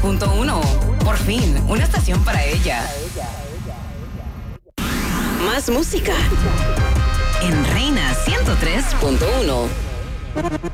103.1. Por fin, una estación para ella. Más música en Reina 103.1.